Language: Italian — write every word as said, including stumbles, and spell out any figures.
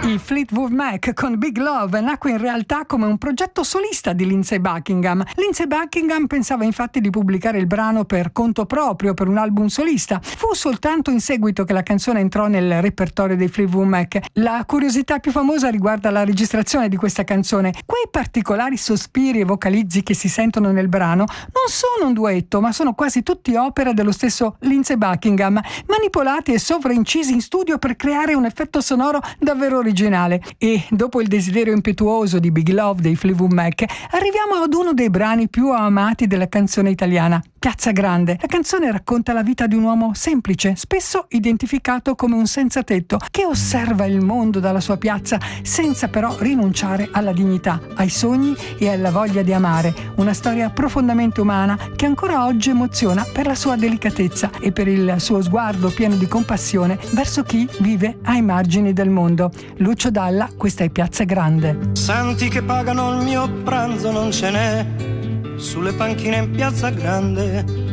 I Fleetwood Mac con Big Love nacque in realtà come un progetto solista di Lindsey Buckingham. Lindsey Buckingham pensava infatti di pubblicare il brano per conto proprio, per un album solista. Fu soltanto in seguito che la canzone entrò nel repertorio dei Fleetwood Mac. La curiosità più famosa riguarda la registrazione di questa canzone. Quei particolari sospiri e vocalizzi che si sentono nel brano non sono un duetto, ma sono quasi tutti opera dello stesso Lindsey Buckingham, manipolati e sovraincisi in studio per creare un effetto sonoro davvero originale. E dopo il desiderio impetuoso di Big Love dei Fleetwood Mac, arriviamo ad uno dei brani più amati della canzone italiana, Piazza Grande. La canzone racconta la vita di un uomo semplice, spesso identificato come un senza tetto, che osserva il mondo dalla sua piazza senza però rinunciare alla dignità, ai sogni e alla voglia di amare. Una storia profondamente umana che ancora oggi emoziona per la sua delicatezza e per il suo sguardo pieno di compassione verso chi vive ai margini del mondo. Lucio Dalla, questa è Piazza Grande. Santi che pagano il mio pranzo non ce n'è sulle panchine in Piazza Grande,